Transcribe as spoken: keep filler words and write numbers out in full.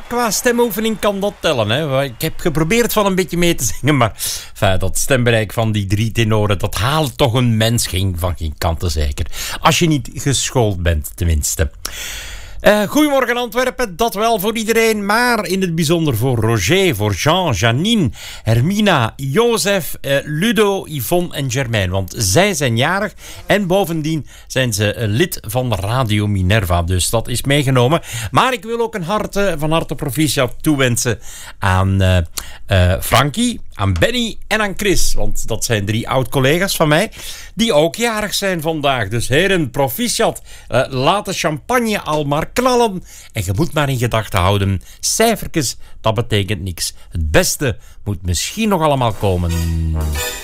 qua stemoefening kan dat tellen. Hè. Ik heb geprobeerd van een beetje mee te zingen, maar enfin, dat stembereik van die drie tenoren, dat haalt toch een mens geen, van geen kanten zeker. Als je niet geschoold bent, tenminste. Uh, goedemorgen Antwerpen, dat wel voor iedereen, maar in het bijzonder voor Roger, voor Jean, Janine, Hermina, Jozef, uh, Ludo, Yvonne en Germain. Want zij zijn jarig en bovendien zijn ze uh, lid van Radio Minerva, dus dat is meegenomen. Maar ik wil ook een harte, van harte proficiat toewensen aan uh, uh, Frankie, aan Benny en aan Chris. Want dat zijn drie oud-collega's van mij die ook jarig zijn vandaag. Dus heren, proficiat, uh, laat de champagne al maar knallen. En je moet maar in gedachten houden, cijfertjes, dat betekent niks. Het beste moet misschien nog allemaal komen.